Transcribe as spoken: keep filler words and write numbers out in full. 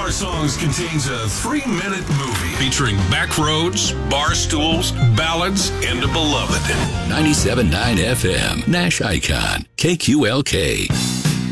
Our Songs contains a three-minute movie featuring backroads, bar stools, ballads, and a beloved. ninety-seven point nine F M, Nash Icon, K Q L K.